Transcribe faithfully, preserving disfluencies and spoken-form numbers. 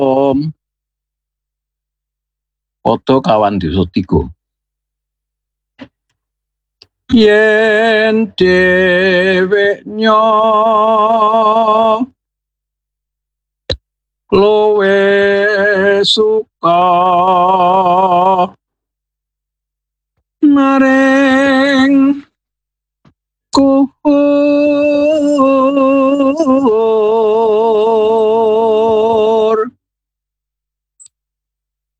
Om, padha kawan desa tiga. Yen dheweknya luwe suka maring kuhu